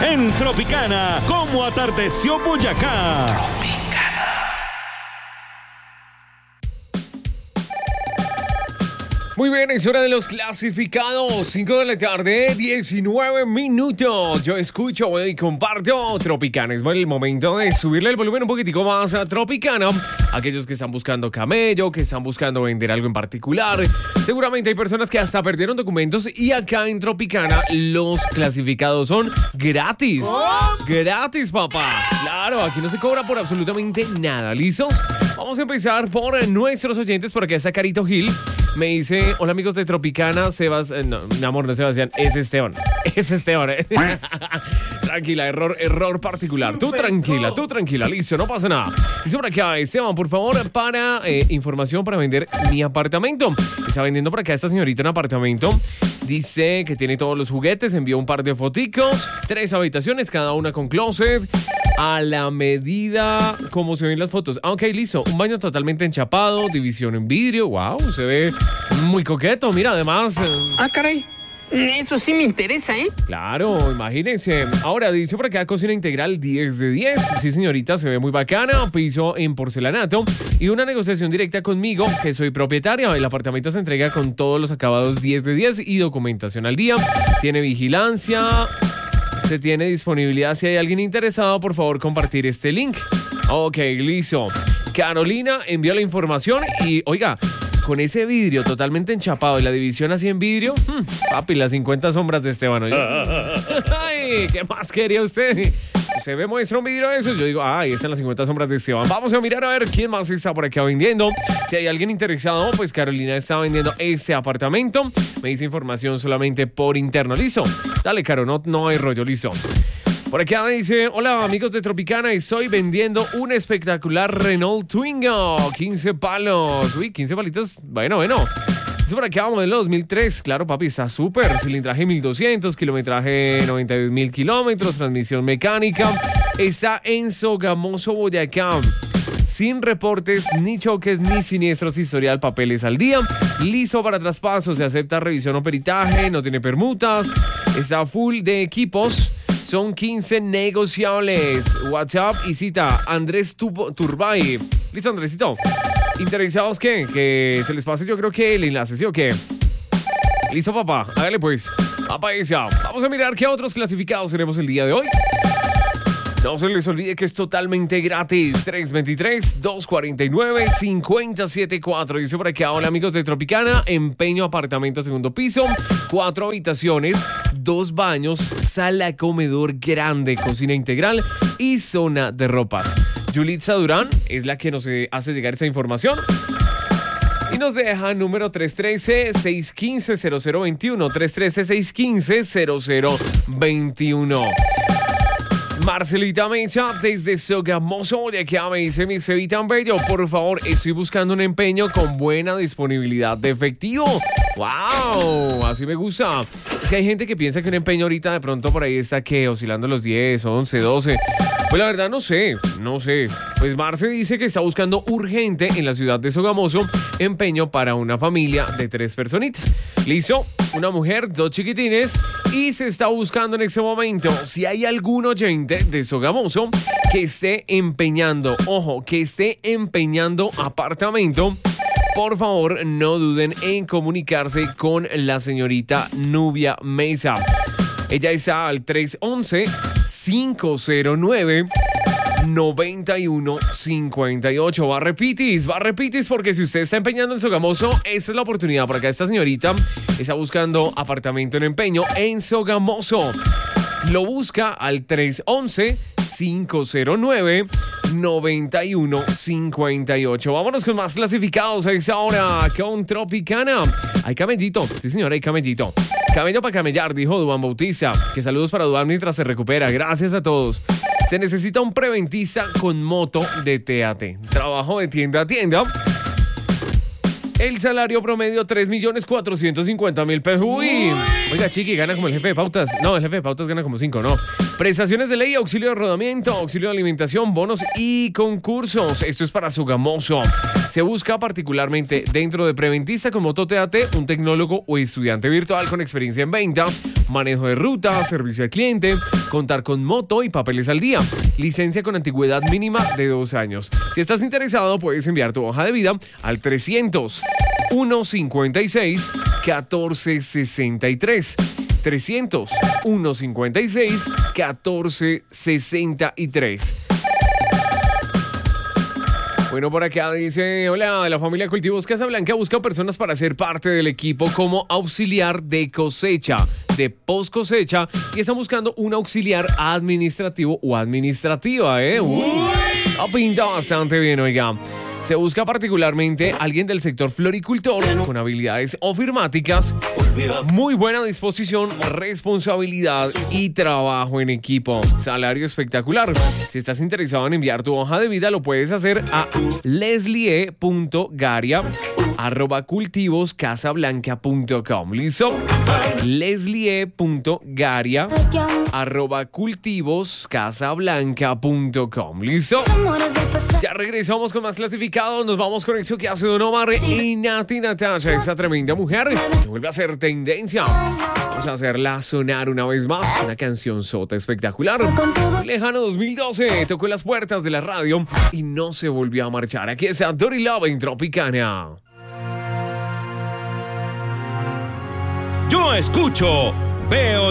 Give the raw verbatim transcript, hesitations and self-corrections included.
en Tropicana, como atardeció Boyacá. Muy bien, es hora de los clasificados. cinco de la tarde, diecinueve minutos. Yo escucho y comparto Tropicana. Es el momento de subirle el volumen un poquitico más a Tropicana. Aquellos que están buscando camello, que están buscando vender algo en particular. Seguramente hay personas que hasta perdieron documentos y acá en Tropicana los clasificados son gratis. ¿Oh? Gratis, papá. Claro, aquí no se cobra por absolutamente nada. ¿Listos? Vamos a empezar por nuestros oyentes. Por acá está Carito Gil. Me dice, hola amigos de Tropicana, Sebas, eh, no, mi amor, no Sebastián, es Esteban, es Esteban, eh. Tranquila, error, error particular, tú tranquila, tú tranquila, listo, no pasa nada. Y sobre acá, Esteban, por favor, para eh, información para vender mi apartamento. Está vendiendo por acá esta señorita un apartamento. Dice que tiene todos los juguetes, envió un par de foticos, tres habitaciones, cada una con closet, a la medida como se ven las fotos. Ah, ok, listo, un baño totalmente enchapado, división en vidrio, wow, se ve muy coqueto, mira, además... Eh... Ah, caray. Eso sí me interesa, ¿eh? Claro, imagínense. Ahora, dice por acá, cocina integral diez de diez. Sí, señorita, se ve muy bacana. Piso en porcelanato. Y una negociación directa conmigo, que soy propietaria. El apartamento se entrega con todos los acabados diez de diez y documentación al día. Tiene vigilancia. Se tiene disponibilidad. Si hay alguien interesado, por favor, compartir este link. Ok, listo. Carolina envió la información y, oiga... Con ese vidrio totalmente enchapado y la división así en vidrio, hmm, papi, las cincuenta sombras de Esteban. Ay, ¿qué más quería usted? Se ve muestra un vidrio de eso. Yo digo, ay, están las cincuenta sombras de Esteban. Vamos a mirar a ver quién más está por acá vendiendo. Si hay alguien interesado, pues Carolina está vendiendo este apartamento. Me dice información solamente por interno. ¿Listo? Dale, Caro, no, no hay rollo, listo. Por acá dice, hola amigos de Tropicana, estoy vendiendo un espectacular Renault Twingo, quince palos, uy, quince palitos, bueno, bueno. Es por acá, modelo dos mil tres, claro papi, está súper, cilindraje mil doscientos, kilometraje noventa y dos mil kilómetros, transmisión mecánica, está en Sogamoso, Boyacá. Sin reportes, ni choques, ni siniestros, historial, papeles al día. Listo para traspaso, se acepta revisión o peritaje, no tiene permutas, está full de equipos. Son quince negociables. WhatsApp y cita Andrés Turbay. ¿Listo, Andresito? ¿Interesados qué? Que se les pase yo creo que el enlace, ¿sí o qué? Listo, papá. Hágale pues. Papá, ya. Vamos a mirar qué otros clasificados tenemos el día de hoy. No se les olvide que es totalmente gratis. tres dos tres, dos cuatro nueve, cinco cero siete cuatro. Dice por acá, hola amigos de Tropicana. Empeño apartamento segundo piso. Cuatro habitaciones, dos baños, sala comedor grande, cocina integral y zona de ropas. Yulitza Durán es la que nos hace llegar esa información. Y nos deja número tres uno tres, seis uno cinco, cero cero dos uno. tres uno tres, seis uno cinco, cero cero dos uno. Marcelita Mecha desde Sogamoso, de que me dice mi Cevi tan bello, por favor, estoy buscando un empeño con buena disponibilidad de efectivo. ¡Wow! Así me gusta. Es que hay gente que piensa que un empeño ahorita de pronto por ahí está que oscilando los diez, once, doce. Pues la verdad no sé, no sé. Pues Marce dice que está buscando urgente en la ciudad de Sogamoso empeño para una familia de tres personitas. ¿Listo? Una mujer, dos chiquitines y se está buscando en ese momento si hay algún oyente de Sogamoso que esté empeñando, ojo, que esté empeñando apartamento. Por favor, no duden en comunicarse con la señorita Nubia Mesa. Ella está al tres once, cinco cero nueve, noventa y uno cincuenta y ocho. Va repitis, va repitis, porque si usted está empeñando en Sogamoso, esa es la oportunidad. Por acá esta señorita está buscando apartamento en empeño en Sogamoso. Lo busca al tres once, cinco cero nueve, noventa y uno cincuenta y ocho. Vámonos con más clasificados a esa hora con Tropicana. Hay camellito, sí señora, hay camellito. Camello para camellar, dijo Duván Bautista. Que saludos para Duván mientras se recupera. Gracias a todos. Se necesita un preventista con moto de T A T. Trabajo de tienda a tienda. El salario promedio tres millones cuatrocientos cincuenta mil pesos. Uy. Oiga, chiqui, gana como el jefe de pautas. No, el jefe de pautas gana como cinco, no. Prestaciones de ley, auxilio de rodamiento, auxilio de alimentación, bonos y concursos. Esto es para Sogamoso. Se busca particularmente dentro de preventista con moto T A T, un tecnólogo o estudiante virtual con experiencia en venta. manejo de ruta, servicio al cliente, contar con moto y papeles al día, licencia con antigüedad mínima de dos años. Si estás interesado, puedes enviar tu hoja de vida al trescientos, uno cincuenta y seis, catorce sesenta y tres. trescientos, uno cincuenta y seis, catorce sesenta y tres. Bueno, por acá dice, hola, la familia Cultivos Casablanca busca personas para ser parte del equipo como auxiliar de cosecha, de post cosecha, y están buscando un auxiliar administrativo o administrativa, ¿eh? Uy, pinta bastante bien, oiga. Se busca particularmente alguien del sector floricultor con habilidades ofimáticas, muy buena disposición, responsabilidad y trabajo en equipo. Salario espectacular. Si estás interesado en enviar tu hoja de vida, lo puedes hacer a leslie punto garia arroba cultivos casablanca punto com. ¿Listo? leslie punto garia arroba cultivos casablanca punto com. ¿Listo? Ya regresamos con más clasificados. Nos vamos con eso que hace Don Omar y Nati Natasha, esa tremenda mujer que vuelve a ser tendencia. Vamos a hacerla sonar una vez más. Una canción sota espectacular. Lejano dos mil doce, tocó las puertas de la radio y no se volvió a marchar. Aquí está Dirty Love en Tropicana. Yo escucho, veo